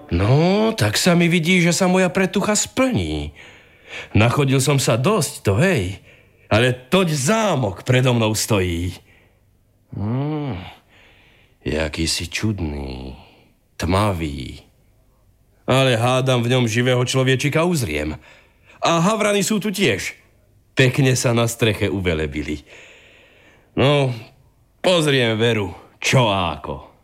No, tak sa mi vidí, že sa moja pretucha splní. Nachodil som sa dosť, to hej. Ale toť zámok predo mnou stojí. Jaký si čudný, tmavý. Ale hádam, v ňom živého človečika uzriem. A havrany sú tu tiež. Pekne sa na streche uvelebili. No, pozriem Veru, čo a ako.